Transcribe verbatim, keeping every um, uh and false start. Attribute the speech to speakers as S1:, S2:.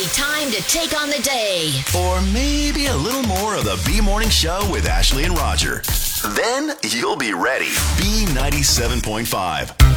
S1: time to take on the day.
S2: Or maybe a little more of the B Morning Show with Ashley and Roger. Then you'll be ready. B ninety-seven point five.